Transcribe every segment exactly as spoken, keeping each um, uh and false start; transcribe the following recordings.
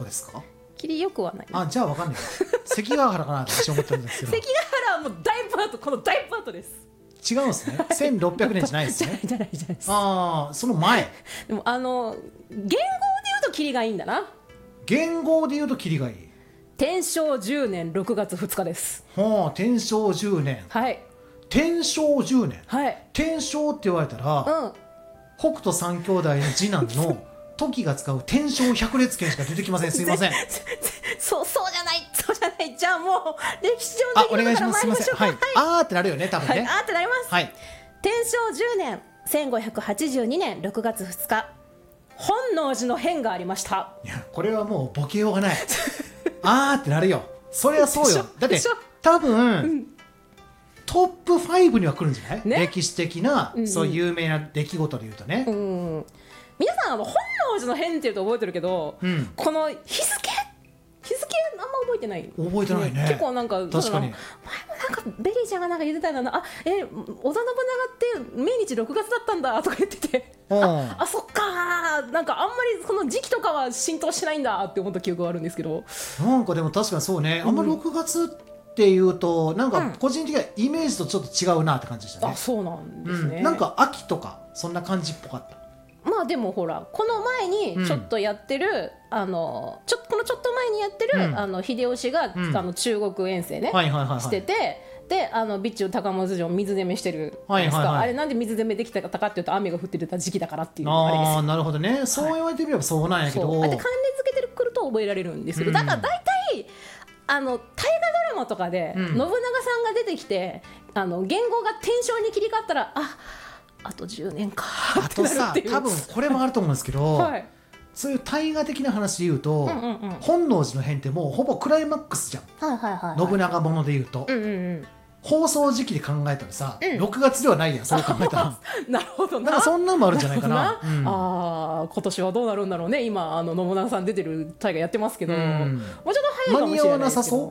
こですか？ 霧よくはない。 あ、じゃあわかんない関ヶ原かなって私思ったんですけど関ヶ原はもう大パート、この大パートです。 違うんですね。せんろっぴゃくねんじゃないですね。 じゃないじゃないです。 ああ、その前。 でもあの元号で言うと霧がいいんだな。 元号で言うと霧がいい。 天正じゅうねんろくがつふつかです。 はあ、天正じゅうねん。 はい。 天正じゅうねん。 はい。 天正って言われたら、 うん。 北斗三兄弟の次男の時が使う天正百列拳しか出てきません。すいません。 そうそうじゃない、そうじゃない。じゃあもう歴史上の出来事から参りましょうか。 はい。あーってなるよね、多分ね。 はい、あーってなります。 はい。 天正じゅうねんせんごひゃくはちじゅうにねんろくがつふつか、本能寺の変がありました。 いや、これはもうボケようがないあーってなるよ。そりゃそうよ。だって多分、うん、トップファイブには来るんじゃない、ね、歴史的な、うんうん、そういう有名な出来事でいうとね、うん、 皆さんは本能寺の変っていうと覚えてるけど、うん、この日付日付あんま覚えてない。 覚えてないね。 結構なんか確かに前もなんかベリーちゃんがなんか言ってたよな、あ、え織田信長って命日ろくがつだったんだとか言ってて、あ, あそっかー、なんかあんまりその時期とかは浸透しないんだって思った記憶があるんですけど、 なんかでも確かにそうね、あんまりろくがつっていうと、うん、なんか個人的なイメージとちょっと違うなって感じでしたね。 あ、そうなんですね、 うん、なんか秋とかそんな感じっぽかった。 まあでもほらこの前にちょっとやってる、うん、あのちょこのちょっと前にやってる、うん、あの秀吉が、うん、あの中国遠征ね、はいはいはいはい、してて、であの備中高松城水攻めしてるんですか、はいはいはい、あれなんで水攻めできたかっていうと雨が降ってた時期だからっていうあれですよ。 あ、なるほどね、そう言われてみればそうなんやけど、 はい、そうあって関連付けてくると覚えられるんですけど、うん、だから大体あの大河ドラマとかで、うん、信長さんが出てきてあの元号が天正に切り替わったら、ああとじゅうねんかあとさ、多分これもあると思うんですけど、はい、そういう大河的な話で言うと、うんうんうん、本能寺の変ってもうほぼクライマックスじゃん、はいはいはいはい、信長もので言うと、うんうんうん、放送時期で考えたらさ、うん、ろくがつではないやん、そう考えたらなるほどな、 なんかそんなんもあるんじゃないかな、 うん、あ今年はどうなるんだろうね。今あの信長さん出てる大河やってますけど、うん、もうちょっと早いかもしれないですけど、間に合わなさそう、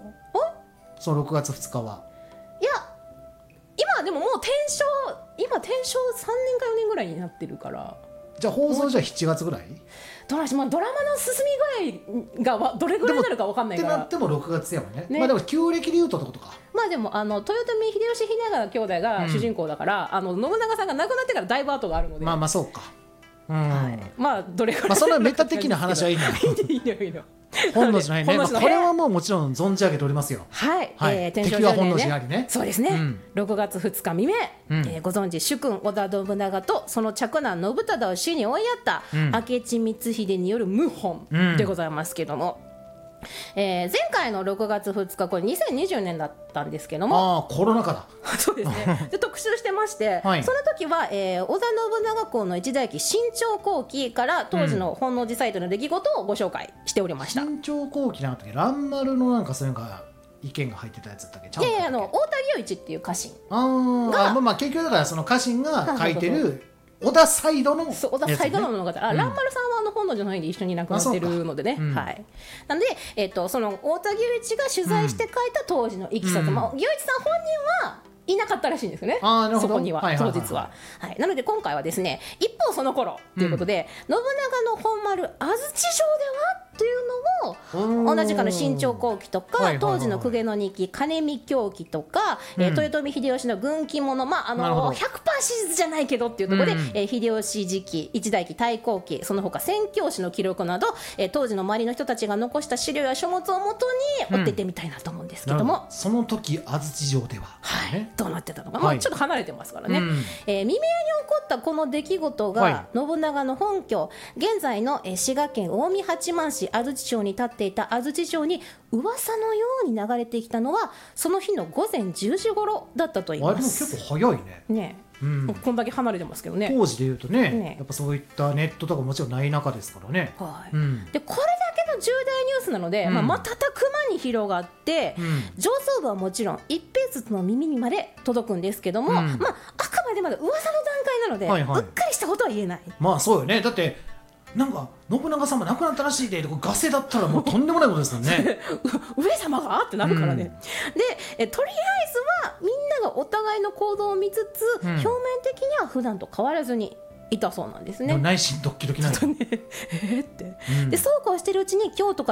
そのろくがつふつかは。 いや今でももう天正今天正さんねんかよねんぐらいになってるから、 じゃあ放送じゃしちがつぐらいどらし、まあ、ドラマの進み具合がどれぐらいになるか分かんないから、 ってなってもろくがつやもん ね, ね、まあでも旧暦で言うとってことか。 まあでもあの豊臣秀吉秀長兄弟が主人公だから、うん、あの信長さんが亡くなってからだいぶ後があるので、 まあまあそうか、うん、 はい、まあどれぐらい、 まあ、そんなメタ的な話はいいのよいいのいいの本能寺の変ね、まあ、これはもうもちろん存じ上げておりますよ。 はい、 はい、 えー、 天正じゅうねんね、敵は本能寺にありね。 そうですね、うん、ろくがつふつか未明、うん、えー、ご存知主君織田信長とその嫡男信忠を死に追いやった、うん、明智光秀による謀反でございますけども、うん、えー、前回のろくがつふつかこれにせんにじゅうねんだったんですけども、 あコロナ禍だそうですねで特集してまして、はい、その時は、えー、織田信長公の一代記新朝後期から当時の本能寺サイトの出来事をご紹介しておりました。 新朝後期なんだっけ、蘭丸のなんかそういうのが意見が入ってたやつだったっけ。ちゃんといやいや、あの太田義一っていう家臣ああ、まあまあ結局だからその家臣が書いてる織田サイドの、ね、 織田サイドの物語、あ、うん、蘭丸さんはあの本能寺の変で一緒に亡くなってるのでね、うん、はい、なので、えー、とその太田義一が取材して書いた当時のいきさつ、うん、まあ、義一さん本人はいなかったらしいんですよね、あ、そこには、はいはいはいはい、当日は、はい、なので今回はですね、一方その頃ということで、うん、信長の本丸安土城ではというのを同じかの新朝後期とか、はいはいはい、当時の公家の日記金見狂記とか、うん、えー、豊臣秀吉の軍記物、まあ、あの ひゃくパーセント 史実じゃないけどっていうところで、うん、えー、秀吉時期一代記太閤記その他宣教師の記録など、えー、当時の周りの人たちが残した資料や書物をもとに追っていってみたいなと思うんですけども、 うん、その時安土城では、 はい、どうなってたのか、まあ、ちょっと離れてますからね、はい、えー、未明に起こったこの出来事が、はい、信長の本拠現在の、えー、滋賀県近江八幡市安土町に立っていた安土城に噂のように流れてきたのはその日の午前じゅうじ頃だったといいます。 あれも結構早いね。 ね、うん、こんだけ離れてますけどね。 当時でいうと ね, ねやっぱそういったネットとかもちろんない中ですからね、 はい、うん、でこれだけの重大ニュースなので、うん、まあ、瞬く間に広がって、うん、上層部はもちろん一平筒の耳にまで届くんですけども、うん、まあ、あくまでまだ噂の段階なので、はいはい、うっかりしたことは言えない。まあそうよね、だってなんか信長様亡くなったらしいでガセだったらもうとんでもないことですもんね上様がってなるからね、うん、でえとりあえずはみんながお互いの行動を見つつ、うん、表面的には普段と変わらずにいたそうなんですね。 内心ドッキドキなんだ、 ね、えーって、うん、でそうこうしてるうちに京都から